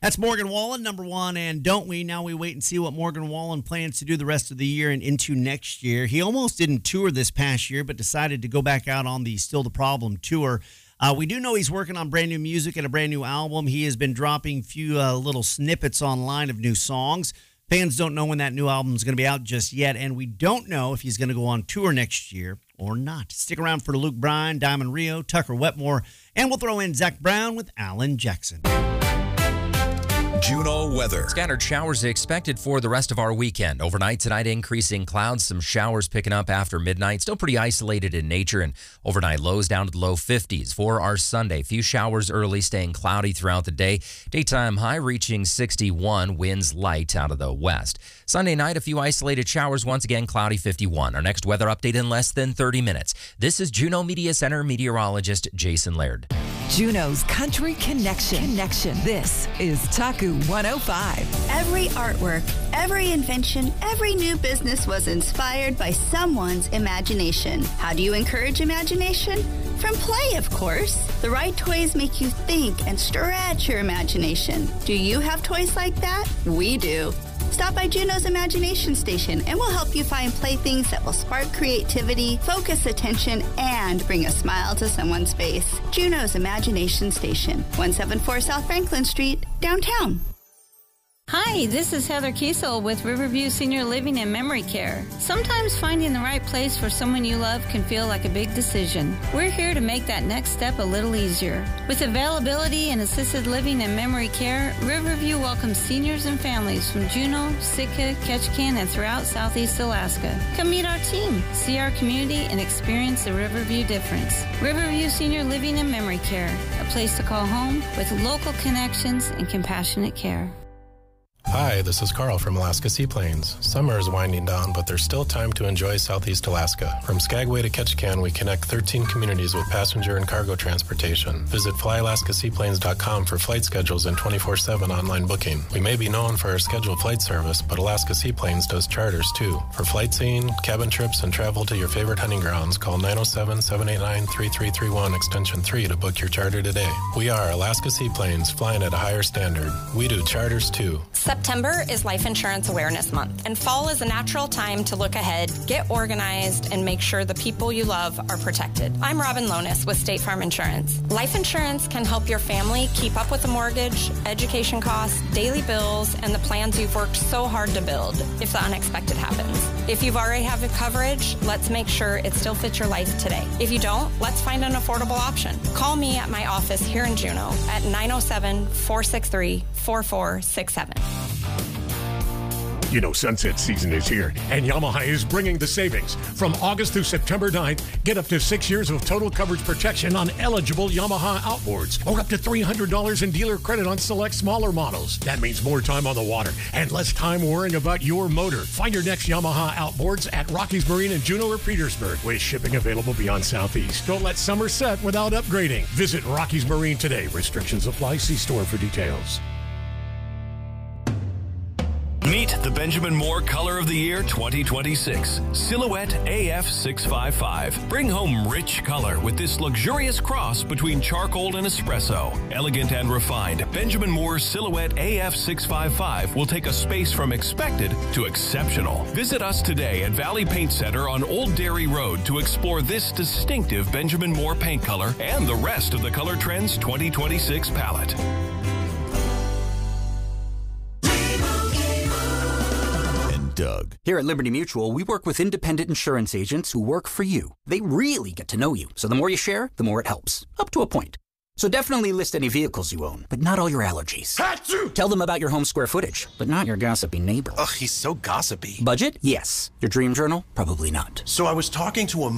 That's Morgan Wallen, number one, and Don't We? Now we wait and see what Morgan Wallen plans to do the rest of the year and into next year. He almost didn't tour this past year, but decided to go back out on the Still the Problem tour. We do know he's working on brand new music and a brand new album. He has been dropping few little snippets online of new songs. Fans don't know when that new album is going to be out just yet, and we don't know if he's going to go on tour next year or not. Stick around for Luke Bryan, Diamond Rio, Tucker Wetmore, and we'll throw in Zach Brown with Alan Jackson. Juneau weather. Scattered showers expected for the rest of our weekend. Overnight tonight, increasing clouds, some showers picking up after midnight. Still pretty isolated in nature, and overnight lows down to the low 50s. For our Sunday, few showers early, staying cloudy throughout the day. Daytime high reaching 61, winds light out of the west. Sunday night, a few isolated showers, once again cloudy, 51. Our next weather update in less than 30 minutes. This is Juneau Media Center meteorologist Jason Laird. Juneau's Country Connection. This is Taku 105. Every artwork, every invention, every new business was inspired by someone's imagination. How do you encourage imagination? From play, of course. The right toys make you think and stretch your imagination. Do you have toys like that? We do. Stop by Juneau's Imagination Station and we'll help you find playthings that will spark creativity, focus attention, and bring a smile to someone's face. Juneau's Imagination Station, 174 South Franklin Street, downtown. Hi, this is Heather Kiesel with Riverview Senior Living and Memory Care. Sometimes finding the right place for someone you love can feel like a big decision. We're here to make that next step a little easier. With availability in assisted living and memory care, Riverview welcomes seniors and families from Juneau, Sitka, Ketchikan, and throughout Southeast Alaska. Come meet our team, see our community, and experience the Riverview difference. Riverview Senior Living and Memory Care, a place to call home with local connections and compassionate care. Hi, this is Carl from Alaska Seaplanes. Summer is winding down, but there's still time to enjoy Southeast Alaska. From Skagway to Ketchikan, we connect 13 communities with passenger and cargo transportation. Visit flyalaskaseaplanes.com for flight schedules and 24/7 online booking. We may be known for our scheduled flight service, but Alaska Seaplanes does charters too. For flight seeing, cabin trips, and travel to your favorite hunting grounds, call 907-789-3331 extension 3 to book your charter today. We are Alaska Seaplanes, flying at a higher standard. We do charters too. September is Life Insurance Awareness Month, and fall is a natural time to look ahead, get organized, and make sure the people you love are protected. I'm Robin Lonis with State Farm Insurance. Life insurance can help your family keep up with the mortgage, education costs, daily bills, and the plans you've worked so hard to build if the unexpected happens. If you've already have coverage, let's make sure it still fits your life today. If you don't, let's find an affordable option. Call me at my office here in Juneau at 907-463-4467. You know, sunset season is here, and Yamaha is bringing the savings. From August through September 9th, get up to 6 years of total coverage protection on eligible Yamaha outboards, or up to $300 in dealer credit on select smaller models. That means more time on the water and less time worrying about your motor. Find your next Yamaha outboards at Rockies Marine in Juneau or Petersburg, with shipping available beyond Southeast. Don't let summer set without upgrading. Visit Rockies Marine today. Restrictions apply. See store for details. Meet the Benjamin Moore Color of the Year 2026. Silhouette AF655. Bring home rich color with this luxurious cross between charcoal and espresso. Elegant and refined, Benjamin Moore Silhouette AF655 will take a space from expected to exceptional. Visit us today at Valley Paint Center on Old Dairy Road to explore this distinctive Benjamin Moore paint color and the rest of the Color Trends 2026 palette. Doug. Here at Liberty Mutual, we work with independent insurance agents who work for you. They really get to know you, so the more you share, the more it helps. Up to a point. So definitely list any vehicles you own, but not all your allergies. Achoo! Tell them about your home square footage, but not your gossipy neighbor. Ugh, he's so gossipy. Budget? Yes. Your dream journal? Probably not. So I was talking to a